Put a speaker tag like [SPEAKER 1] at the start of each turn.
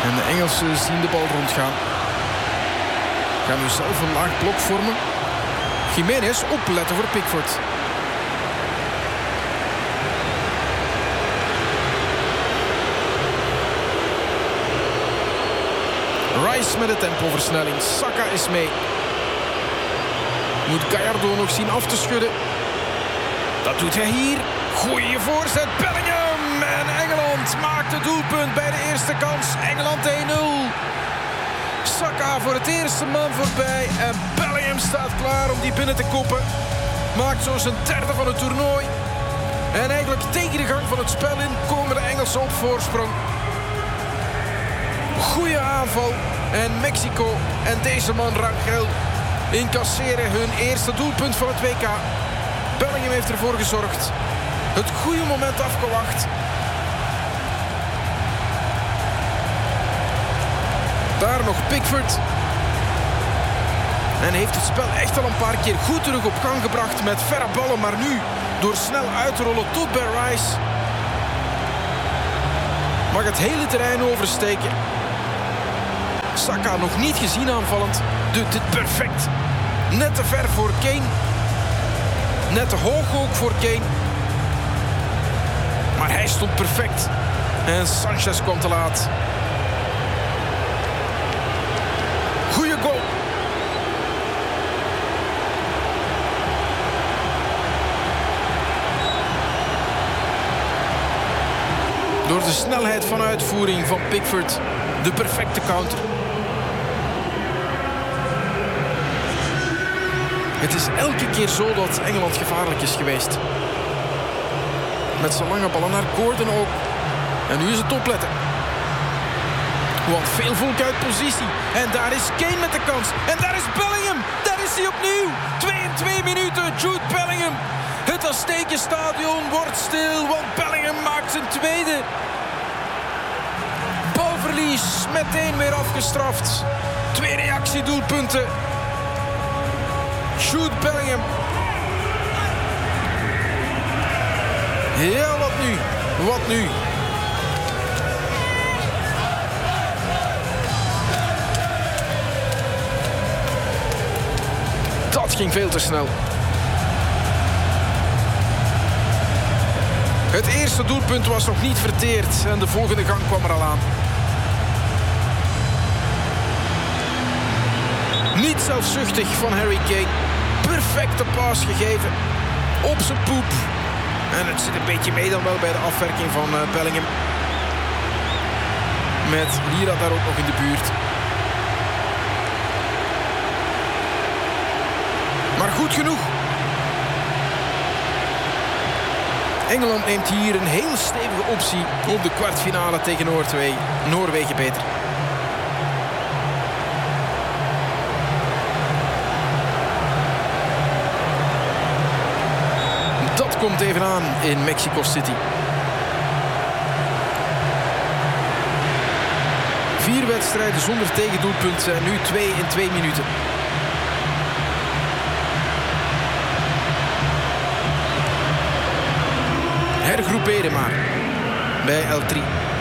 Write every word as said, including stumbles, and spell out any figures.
[SPEAKER 1] En de Engelsen zien de bal rondgaan. Gaan nu zelf een laag blok vormen. Jiménez opletten voor Pickford. Rice met de tempoversnelling. Saka is mee. Moet Gallardo nog zien af te schudden. Dat doet hij hier. Goeie voorzet. Bellingham. En Engeland maakt het doelpunt bij de eerste kans. Engeland één nul. Saka voor het eerste man voorbij. En Bellingham staat klaar om die binnen te koppen. Maakt zo zijn derde van het toernooi. En eigenlijk tegen de gang van het spel in komen de Engelsen op voorsprong. Goeie aanval. En Mexico en deze man Rangel incasseren hun eerste doelpunt van het W K. Bellingham heeft ervoor gezorgd. Het goede moment afgewacht. Daar nog Pickford. En heeft het spel echt al een paar keer goed terug op gang gebracht met verre ballen. Maar nu, door snel uit te rollen tot bij Rice, mag het hele terrein oversteken. Saka nog niet gezien aanvallend. Doet dit perfect. Net te ver voor Kane. Net te hoog ook voor Kane. Maar hij stond perfect. En Sanchez kwam te laat. Goeie goal. Door de snelheid van uitvoering van Pickford. De perfecte counter. Het is elke keer zo dat Engeland gevaarlijk is geweest. Met zijn lange ballen naar Gordon ook. En nu is het opletten. Want veel volk uit positie. En daar is Kane met de kans. En daar is Bellingham. Daar is hij opnieuw. twee in twee minuten. Jude Bellingham. Het Aztekenstadion wordt stil. Want Bellingham maakt zijn tweede. Balverlies. Meteen weer afgestraft. Twee reactiedoelpunten. Jude Bellingham. Ja, wat nu? Wat nu? Dat ging veel te snel. Het eerste doelpunt was nog niet verteerd en de volgende gang kwam er al aan. Niet zelfzuchtig van Harry Kane. Perfecte paas gegeven. Op zijn poep. En het zit een beetje mee dan wel bij de afwerking van uh, Bellingham. Met Lira daar ook nog in de buurt. Maar goed genoeg. Engeland neemt hier een heel stevige optie op de kwartfinale tegen Noorwegen. Noorwegen beter. Dat komt even aan in Mexico City. Vier wedstrijden zonder tegendoelpunt zijn nu twee in twee minuten. Hergroeperen maar bij L drie.